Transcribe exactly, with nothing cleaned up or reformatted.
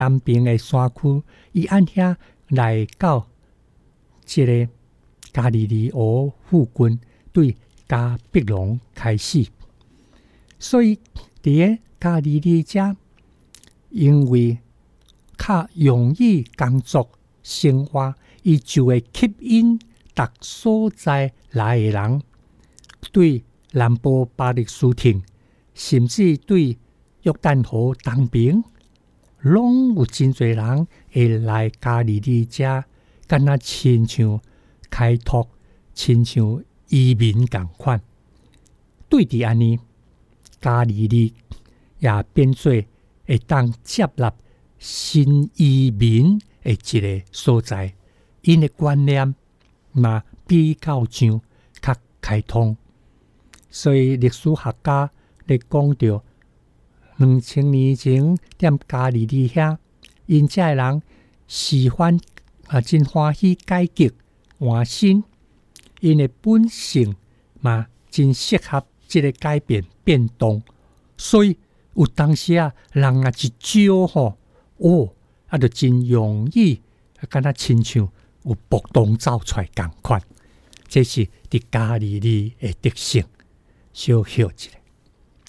南边的山区，伊按遐来到这个加利利河附近，对加碧龙开始。所以伫个加利利遮，因为较容易工作生活，伊就会吸引逐所在来的人，对南部巴勒斯坦，甚至对约旦河东边，拢有真侪人会来加利利遮，敢若亲像开拓，亲像移民共款。对伫安尼，加利利也变做会当接纳新移民的一个所在，因的观念嘛比较上较开通。所以历史学家咧讲到，两千年前踮加利利遐，因遮的人喜欢啊，真欢喜改革换新，因的本性嘛真适合这个改变变动。所以有当时啊，人啊一招吼，哦，啊就真容易，敢若亲像有暴动走出来共款。这是伫加利利的特性，小休一下。